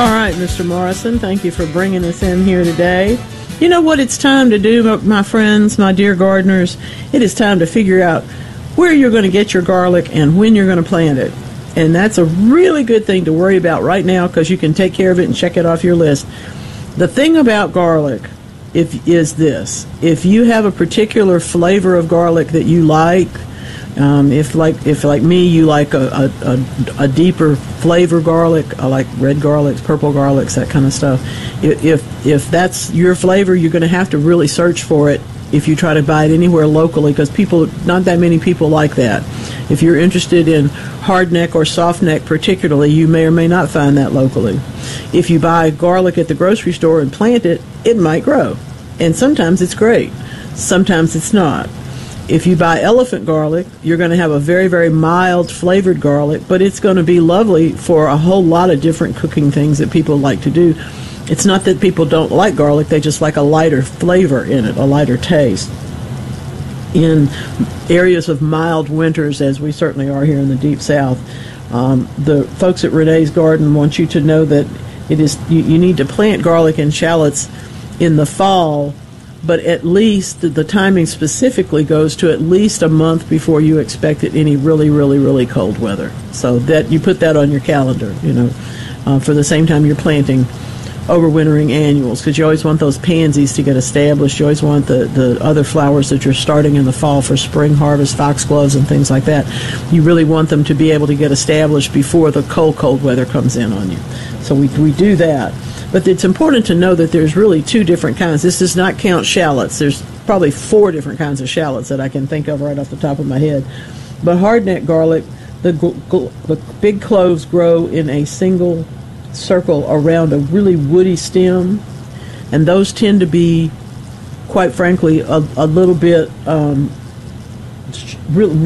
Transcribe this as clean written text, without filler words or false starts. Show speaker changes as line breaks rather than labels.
All right, Mr. Morrison, thank you for bringing us in here today. You know what it's time to do, my friends, my dear gardeners? It is time to figure out where you're going to get your garlic and when you're going to plant it. And that's a really good thing to worry about right now because you can take care of it and check it off your list. The thing about garlic is this. If you have a particular flavor of garlic that you like, if like me, you like a deeper flavor garlic, I like red garlics, purple garlics, that kind of stuff. If that's your flavor, you're going to have to really search for it if you try to buy it anywhere locally, because not that many people like that. If you're interested in hardneck or softneck particularly, you may or may not find that locally. If you buy garlic at the grocery store and plant it, it might grow. And sometimes it's great. Sometimes it's not. If you buy elephant garlic, you're going to have a very, very mild flavored garlic, but it's going to be lovely for a whole lot of different cooking things that people like to do. It's not that people don't like garlic, they just like a lighter flavor in it, a lighter taste. In areas of mild winters, as we certainly are here in the Deep South, the folks at Renee's Garden want you to know that you need to plant garlic and shallots in the fall, but at least the timing specifically goes to at least a month before you expect any really, really, really cold weather. So that you put that on your calendar, for the same time you're planting overwintering annuals, because you always want those pansies to get established. You always want the other flowers that you're starting in the fall for spring harvest, foxgloves and things like that. You really want them to be able to get established before the cold weather comes in on you. So we do that. But it's important to know that there's really two different kinds. This does not count shallots. There's probably 4 different kinds of shallots that I can think of right off the top of my head. But hardneck garlic, the big cloves grow in a single circle around a really woody stem, and those tend to be, quite frankly, a little bit